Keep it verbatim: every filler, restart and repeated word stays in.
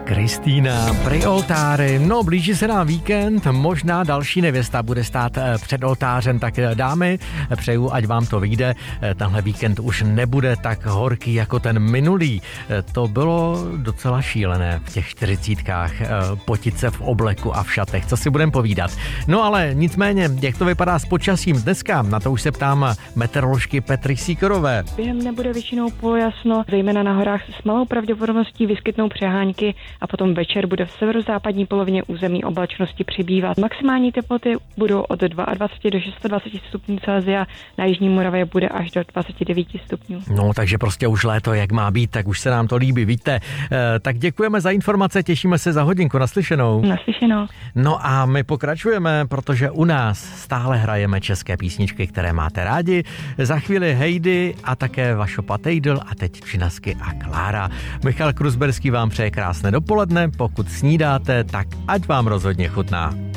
Kristýna, pri oltáři. No, blíží se nám víkend, možná další nevěsta bude stát před oltářem, tak dámy, přeju, ať vám to vyjde. Tenhle víkend už nebude tak horký jako ten minulý. To bylo docela šílené v těch čtyřicítkách, potit se v obleku a v šatech, co si budem povídat. No ale nicméně, jak to vypadá s počasím dneska, na to už se ptám meteoroložky Petry Síkorové. Během nebude většinou polojasno, zejména na horách s malou pravděpodobností vyskytnou přehánky a potom večer bude v severozápadní polovině území oblačnosti přibývat. Maximální teploty budou od dvacet dva do dvacet šest stupňů Celsia, na jižní Moravě bude až do dvacet devět stupňů. No, takže prostě už léto, jak má být, tak už se nám to líbí, víte. E, tak děkujeme za informace, těšíme se za hodinku, naslyšenou. Naslyšenou. No a my pokračujeme, protože u nás stále hrajeme české písničky, které máte rádi. Za chvíli Heidi a také Vašo Patejdl a teď Činasky a Klára. Michal Kruzberský vám přeje krásné dopoledne, pokud snídáte, tak ať vám rozhodně chutná.